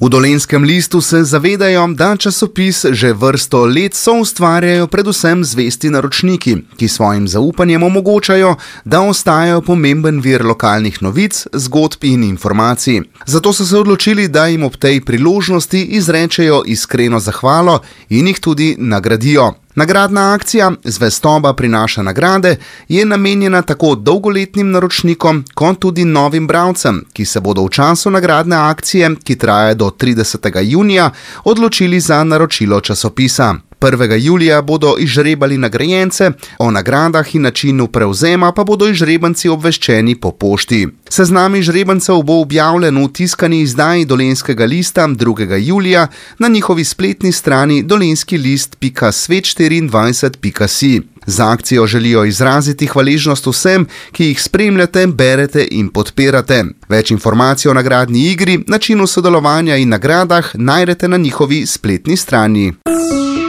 V Dolenjskem listu se zavedajo, da časopis že vrsto let soustvarjajo predvsem zvesti naročniki, ki svojim zaupanjem omogočajo, da ostajajo pomemben vir lokalnih novic, zgodb in informacij. Zato so se odločili, da jim ob tej priložnosti izrečejo iskreno zahvalo in jih tudi nagradijo. Nagradna akcija Zvestoba prinaša nagrade je namenjena tako dolgoletnim naročnikom kot tudi novim bralcem, ki se bodo v času nagradne akcije, ki traja do 30. junija, odločili za naročilo časopisa. 1. julija bodo izžrebali nagrajence, o nagradah in načinu prevzema pa bodo izžrebanci obveščeni po pošti. Seznam izžrebancev bo objavljen v tiskani izdaji Dolenjskega lista 2. julija na njihovi spletni strani dolenjskilist.svet24.si. Z akcijo želijo izraziti hvaležnost vsem, ki jih spremljate, berete in podpirate. Več informacij o nagradni igri, načinu sodelovanja in nagradah najdete na njihovi spletni strani.